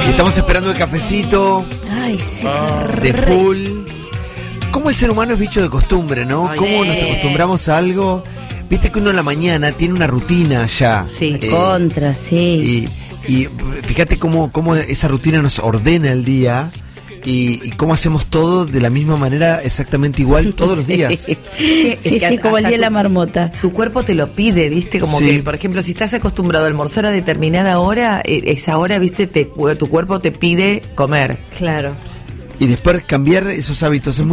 Estamos esperando el cafecito. Ay, sí. De full. Cómo el ser humano es bicho de costumbre, ¿no? Ay, Cómo nos acostumbramos a algo. Viste que uno en la mañana tiene una rutina ya. Sí, contra, sí. Y fíjate cómo esa rutina nos ordena el día. Y cómo hacemos todo de la misma manera, exactamente igual todos los días. Sí, como el día de la marmota. Tu cuerpo te lo pide, ¿viste? Como que, por ejemplo, si estás acostumbrado a almorzar a determinada hora, esa hora, ¿viste? Tu cuerpo te pide comer. Claro. Y después cambiar esos hábitos es muy